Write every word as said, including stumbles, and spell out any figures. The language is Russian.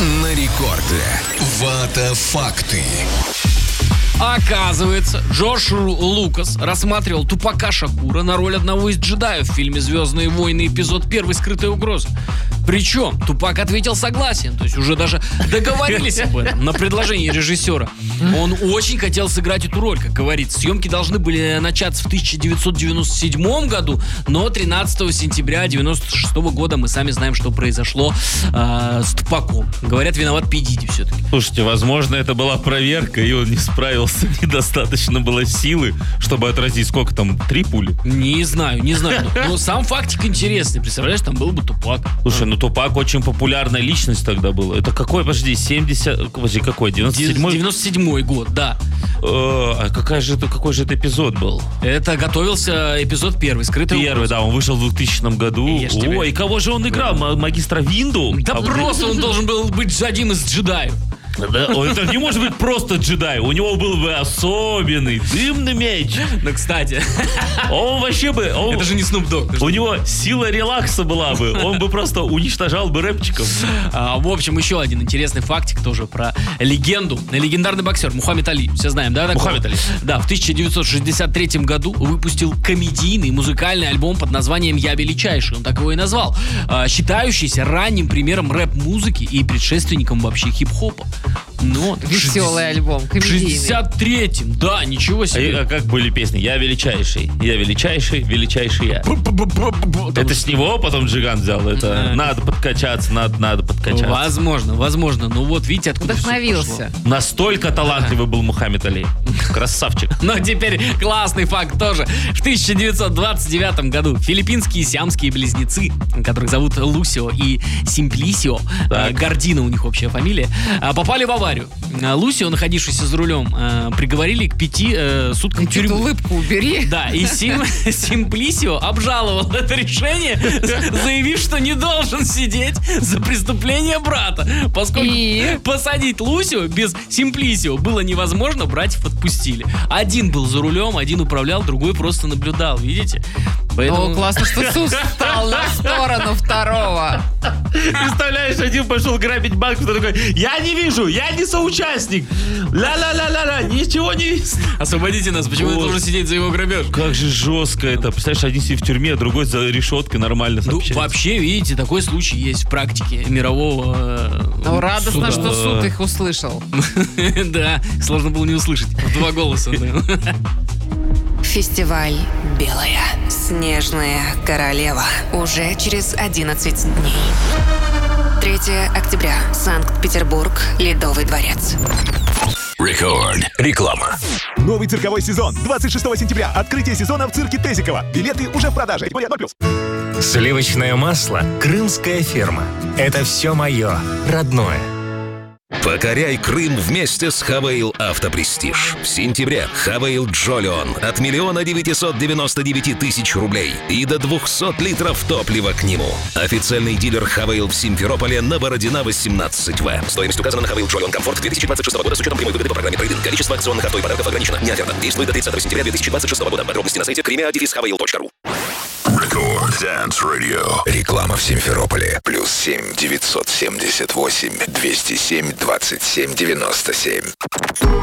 на рекорде. Вата факты. Оказывается, Джордж Лукас рассматривал Тупака Шакура на роль одного из джедаев в фильме «Звездные войны», эпизод первый «Скрытая угроза». Причем Тупак ответил согласием, то есть уже даже договорились об этом на предложение режиссера. Он очень хотел сыграть эту роль, как говорится. Съемки должны были начаться в тысяча девятьсот девяносто седьмом году, но тринадцатого сентября девяносто шестого года мы сами знаем, что произошло э, с Тупаком. Говорят, виноват Пи Диди все-таки. Слушайте, возможно, это была проверка, и он не справился, недостаточно было силы, чтобы отразить, сколько там, три пули? Не знаю, не знаю. Но, но сам фактик интересный. Представляешь, там был бы Тупак. Слушай, ну Тупак очень популярная личность тогда был. Это какой, подожди, семьдесят... Подожди, какой? девяносто седьмой? девяносто седьмой год, да. Э, а какая же это, какой же это эпизод был? Это готовился эпизод первый, «Скрытая угроза». Первый, да, он вышел в двухтысячном году. Ой, и кого же он играл? М- магистра Винду? Да а просто он должен был быть одним из джедаев. Да, это не может быть просто джедай. У него был бы особенный дымный меч. Ну, кстати. Он вообще бы... Он, это же не Snoop Dogg. У него сила релакса была бы. Он бы просто уничтожал бы рэпчиков. А, в общем, еще один интересный фактик тоже про легенду. Легендарный боксер Мухаммед Али. Все знаем, да? Такого? Мухаммед Али. Да, в тысяча девятьсот шестьдесят третьем году выпустил комедийный музыкальный альбом под названием «Я величайший». Он так его и назвал. А, считающийся ранним примером рэп-музыки и предшественником вообще хип-хопа. Но веселый альбом, комедийный. В шестьдесят третьем, да, ничего себе. А, а как были песни? Я величайший, я величайший, величайший я. Это с него потом Джиган взял. Это надо подкачаться, надо, надо подкачаться. Возможно, возможно. Ну вот видите, откуда вдохновился. Настолько талантливый был Мухаммед Али. Красавчик. Но теперь классный факт тоже. В тысяча девятьсот двадцать девятом году филиппинские сиамские близнецы, которых зовут Лусио и Симплисио, э, Гордино у них общая фамилия, э, попали в аварию. Лусио, находившийся за рулем, э, приговорили к пяти э, суткам Эту тюрьмы. улыбку убери. Да, и Сим, Симплисио обжаловал это решение, заявив, что не должен сидеть за преступление брата, поскольку и? посадить Лусио без Симплисио было невозможно, братьев отпустили. Один был за рулем, один управлял, другой просто наблюдал, видите? Поэтому... О, классно, что суд встал на сторону второго. Представляешь, один пошел грабить банк, кто такой: я не вижу, я не соучастник. Ля-ля-ля-ля-ля, ничего не вижу. Освободите нас, почему я должен сидеть за его грабеж? Как же жестко это. Представляешь, один сидит в тюрьме, а другой за решеткой нормально сообщается. Ну, вообще, видите, такой случай есть в практике мирового э, Ну, радостно, суда. что суд их услышал. Да, сложно было не услышать. В два голоса. Фестиваль «Белая снежная королева» уже через одиннадцать дней. третьего октября. Санкт-Петербург. Ледовый дворец. Рекорд. Реклама. Новый цирковой сезон. двадцать шестого сентября. Открытие сезона в цирке Тезикова. Билеты уже в продаже. Категория ноль плюс. Сливочное масло «Крымская ферма». Это все мое, родное. Покоряй Крым вместе с Хавейл Автопрестиж. В сентябре Хавейл Джолион от миллиона девятисот девяносто девяти тысяч рублей и до двухсот литров топлива к нему. Официальный дилер Хавейл в Симферополе на Бородина восемнадцать В. Стоимость указана на Хавейл Джолион Комфорт две тысячи двадцать шестого года с учетом прямой выгоды по программе трейд-ин. Количество акционных авто и подарков ограничено. Не оферта. Действует до тридцатого сентября две тысячи двадцать шестого года. Подробности на сайте кремиа дефис хавейл точка ру. Рекорд Dance Radio. Реклама в Симферополе. Плюс семь девятьсот семьдесят восемь двести семь двадцать семь девяносто семь.